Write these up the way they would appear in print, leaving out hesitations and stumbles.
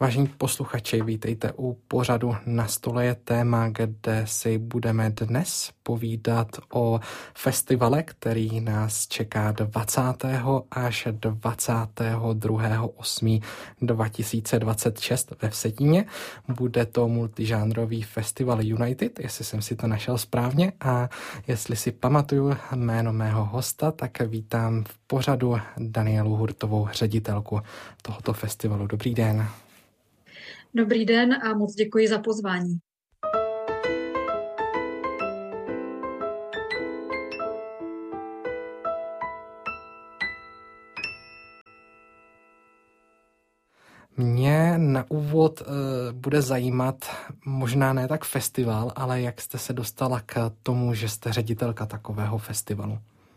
Vážení posluchači, vítejte u pořadu Na stole je téma, kde si budeme dnes povídat o festivale, který nás čeká 20. až 22.8.2026 ve Vsetíně. Bude to multižánrový festival United, jestli jsem si to našel správně, a jestli si pamatuju jméno mého hosta, tak vítám v pořadu Danielu Hurtovou, ředitelku tohoto festivalu. Dobrý den. Dobrý den a moc děkuji za pozvání. Mě na úvod bude zajímat možná ne tak festival, ale jak jste se dostala k tomu, že jste ředitelka takového festivalu.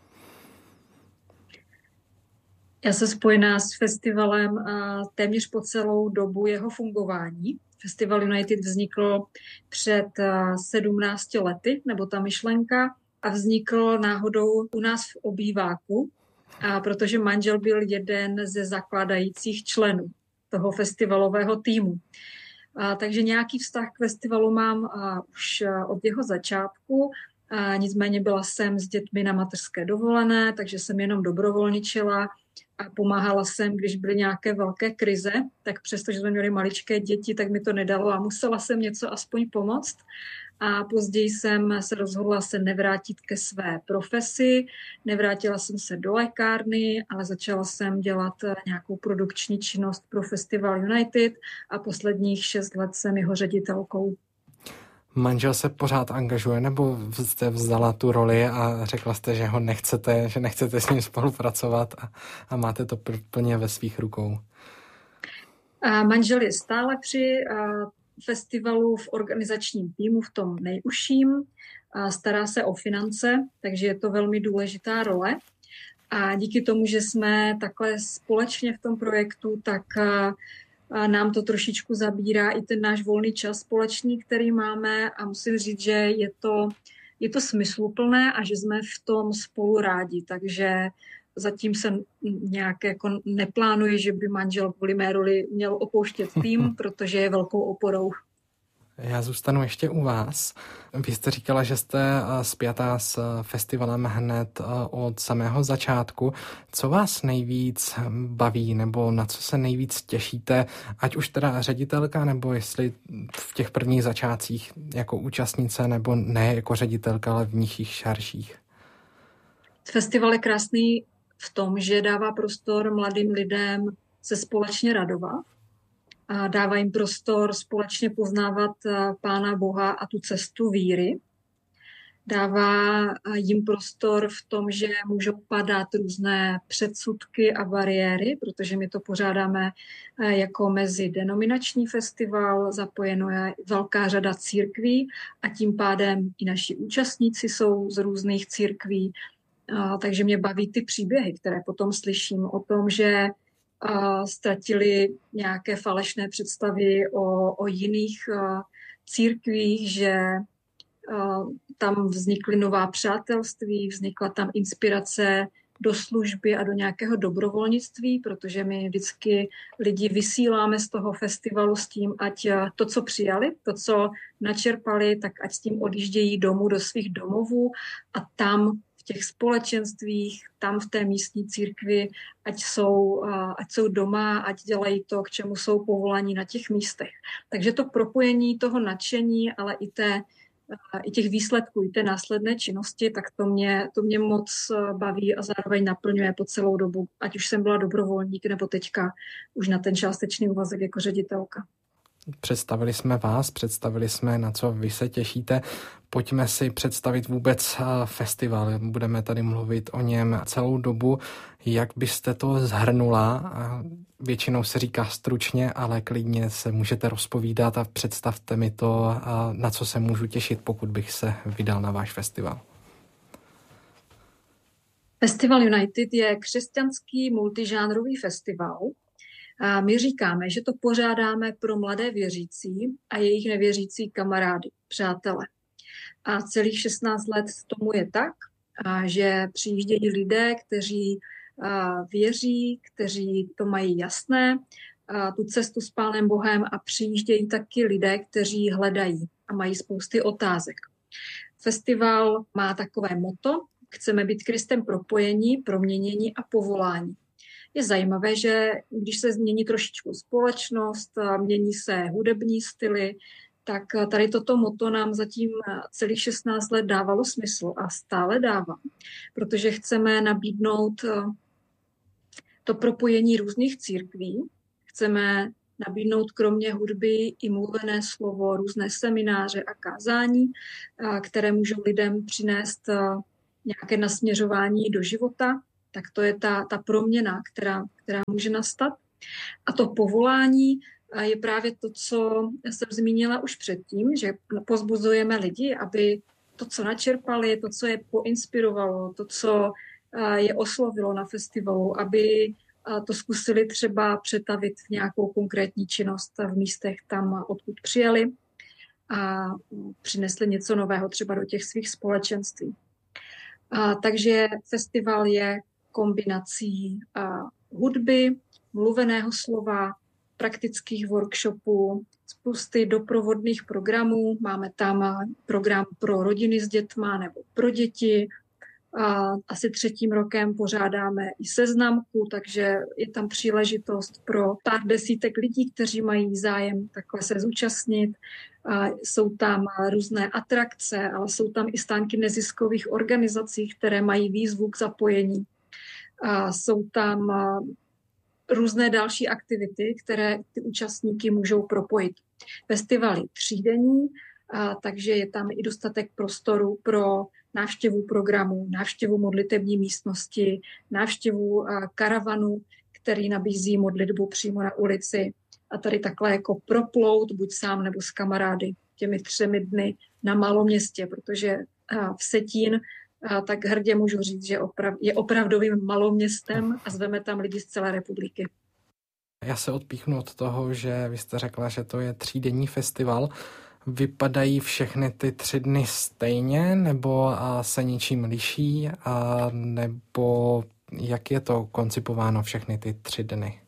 Já jsem spojená s festivalem téměř po celou dobu jeho fungování. Festival United vznikl před 17 lety, nebo ta myšlenka, a vznikl náhodou u nás v obýváku, protože manžel byl jeden ze zakládajících členů toho festivalového týmu. Takže nějaký vztah k festivalu mám už od jeho začátku. Nicméně byla jsem s dětmi na mateřské dovolené, takže jsem jenom dobrovolničila a pomáhala jsem, když byly nějaké velké krize, tak přestože jsme měli maličké děti, tak mi to nedalo a musela jsem něco aspoň pomoct. A později jsem se rozhodla se nevrátit ke své profesi, nevrátila jsem se do lékárny, ale začala jsem dělat nějakou produkční činnost pro Festival United a posledních 6 let jsem jeho ředitelkou. Manžel se pořád angažuje, nebo jste vzala tu roli a řekla jste, že ho nechcete, že nechcete s ním spolupracovat a máte to plně ve svých rukou? Manžel je stále při festivalu v organizačním týmu, v tom nejužším, stará se o finance, takže je to velmi důležitá role. A díky tomu, že jsme takhle společně v tom projektu, tak nám to trošičku zabírá i ten náš volný čas společný, který máme, a musím říct, že je to smysluplné a že jsme v tom spolu rádi, takže zatím se nějak jako neplánuje, že by manžel kvůli mé roli měl opouštět tým, protože je velkou oporou. Já zůstanu ještě u vás. Vy jste říkala, že jste spjatá s festivalem hned od samého začátku. Co vás nejvíc baví, nebo na co se nejvíc těšíte, ať už teda ředitelka, nebo jestli v těch prvních začátcích jako účastnice, nebo ne jako ředitelka, ale v nižších šarších? Festival je krásný v tom, že dává prostor mladým lidem se společně radovat a dává jim prostor společně poznávat Pána Boha a tu cestu víry. Dává jim prostor v tom, že můžou padat různé předsudky a bariéry, protože my to pořádáme jako mezidenominační festival, zapojeno je velká řada církví a tím pádem i naši účastníci jsou z různých církví. Takže mě baví ty příběhy, které potom slyším o tom, že ztratili nějaké falešné představy o jiných církvích, že tam vznikly nová přátelství, vznikla tam inspirace do služby a do nějakého dobrovolnictví, protože my vždycky lidi vysíláme z toho festivalu s tím, ať to, co přijali, to, co načerpali, tak ať s tím odjíždějí domů do svých domovů a tam v těch společenstvích, tam v té místní církvi, ať jsou doma, ať dělají to, k čemu jsou povolaní na těch místech. Takže to propojení toho nadšení, ale i těch výsledků, i té následné činnosti, tak to mě moc baví a zároveň naplňuje po celou dobu, ať už jsem byla dobrovolník, nebo teďka už na ten částečný úvazek jako ředitelka. Představili jsme vás, představili jsme, na co vy se těšíte. Pojďme si představit vůbec festival. Budeme tady mluvit o něm celou dobu. Jak byste to shrnula? Většinou se říká stručně, ale klidně se můžete rozpovídat a představte mi to, na co se můžu těšit, pokud bych se vydal na váš festival. Festival United je křesťanský multižánrový festival. A my říkáme, že to pořádáme pro mladé věřící a jejich nevěřící kamarády, přátele. A celých 16 let tomu je tak, že přijíždějí lidé, kteří věří, kteří to mají jasné tu cestu s Pánem Bohem a přijíždějí taky lidé, kteří hledají a mají spousty otázek. Festival má takové motto: chceme být Kristem propojení, proměnění a povolání. Je zajímavé, že když se změní trošičku společnost, mění se hudební styly, tak tady toto motto nám zatím celých 16 let dávalo smysl a stále dává, protože chceme nabídnout to propojení různých církví, chceme nabídnout kromě hudby i mluvené slovo, různé semináře a kázání, které můžou lidem přinést nějaké nasměřování do života. Tak to je ta proměna, která může nastat. A to povolání je právě to, co jsem zmínila už předtím, že pozbuzujeme lidi, aby to, co načerpali, to, co je poinspirovalo, to, co je oslovilo na festivalu, aby to zkusili třeba přetavit v nějakou konkrétní činnost v místech tam, odkud přijeli, a přinesli něco nového třeba do těch svých společenství. Takže festival je kombinací hudby, mluveného slova, praktických workshopů, spousty doprovodných programů. Máme tam program pro rodiny s dětma nebo pro děti. Asi 3. rokem pořádáme i seznamku, takže je tam příležitost pro pár desítek lidí, kteří mají zájem takhle se zúčastnit. Jsou tam různé atrakce, ale jsou tam i stánky neziskových organizací, které mají výzvu k zapojení. Jsou tam různé další aktivity, které ty účastníky můžou propojit. Festival je 3denní, takže je tam i dostatek prostoru pro návštěvu programu, návštěvu modlitební místnosti, návštěvu karavanu, který nabízí modlitbu přímo na ulici, a tady takhle jako proplout, buď sám nebo s kamarády, těmi 3 dny na maloměstě, protože Vsetín, tak hrdě můžu říct, že je opravdovým maloměstem a zveme tam lidi z celé republiky. Já se odpíchnu od toho, že vy jste řekla, že to je 3denní festival. Vypadají všechny ty 3 dny stejně, nebo se něčím liší, nebo jak je to koncipováno všechny ty 3 dny?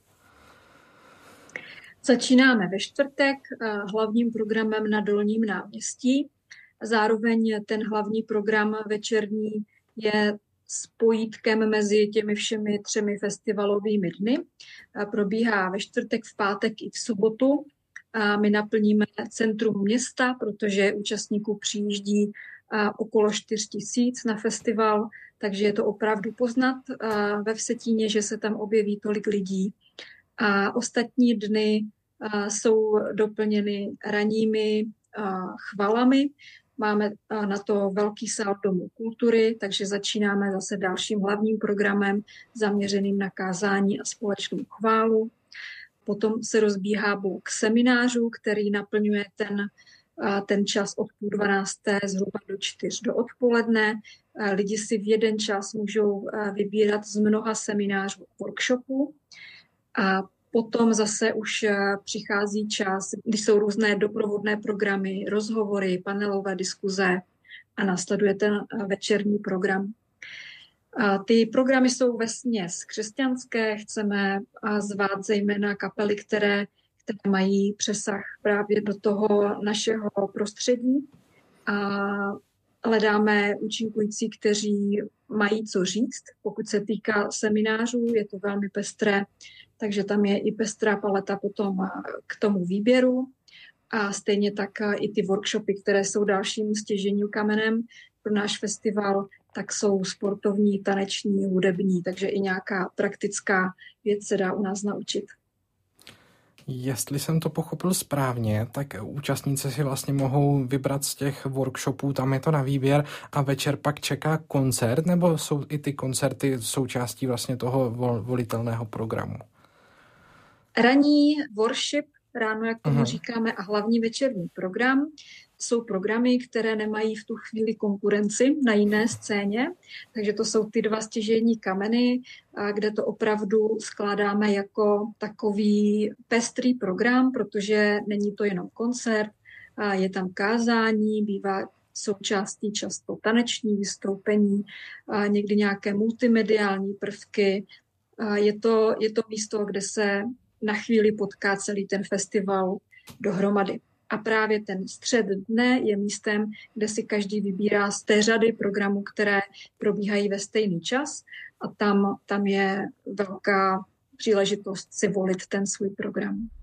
Začínáme ve čtvrtek hlavním programem na Dolním náměstí. Zároveň ten hlavní program večerní je spojítkem mezi těmi všemi 3 festivalovými dny. Probíhá ve čtvrtek, v pátek i v sobotu. A my naplníme centrum města, protože účastníků přijíždí okolo 4 000 na festival, takže je to opravdu poznat ve Vsetíně, že se tam objeví tolik lidí. A ostatní dny jsou doplněny ranními chvalami. Máme na to velký sál Domu kultury, takže začínáme zase dalším hlavním programem zaměřeným na kázání a společnou chválu. Potom se rozbíhá blok seminářů, který naplňuje ten čas od 11:30 zhruba do 4 do odpoledne. Lidi si v jeden čas můžou vybírat z mnoha seminářů, workshopů. A potom zase už přichází čas, kdy jsou různé doprovodné programy, rozhovory, panelové diskuze a následuje ten večerní program. Ty programy jsou vesměs křesťanské, chceme zvát zejména kapely, které mají přesah právě do toho našeho prostředí. A hledáme účinkující, kteří mají co říct. Pokud se týká seminářů, je to velmi pestré, takže tam je i pestrá paleta potom k tomu výběru. A stejně tak i ty workshopy, které jsou dalším stěžejním kamenem pro náš festival, tak jsou sportovní, taneční, hudební, takže i nějaká praktická věc se dá u nás naučit. Jestli jsem to pochopil správně, tak účastníci si vlastně mohou vybrat z těch workshopů, tam je to na výběr a večer pak čeká koncert, nebo jsou i ty koncerty součástí vlastně toho volitelného programu? Ranní worship, ráno, jak tomu říkáme, a hlavní večerní program jsou programy, které nemají v tu chvíli konkurenci na jiné scéně, takže to jsou ty 2 stěžejní kameny, kde to opravdu skládáme jako takový pestrý program, protože není to jenom koncert, je tam kázání, bývá součástí často taneční vystoupení, někdy nějaké multimediální prvky. Je to místo, kde se na chvíli potká celý ten festival dohromady. A právě ten střed dne je místem, kde si každý vybírá z té řady programů, které probíhají ve stejný čas, a tam je velká příležitost si volit ten svůj program.